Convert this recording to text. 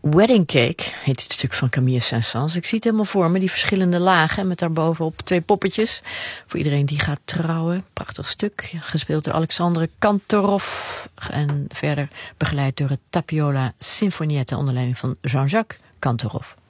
Wedding Cake heet dit stuk van Camille Saint-Saëns. Ik zie het helemaal voor me, die verschillende lagen met daarbovenop 2 poppetjes. Voor iedereen die gaat trouwen. Prachtig stuk, gespeeld door Alexandre Kantorov. En verder begeleid door het Tapiola Sinfonietta onder leiding van Jean-Jacques Kantorov.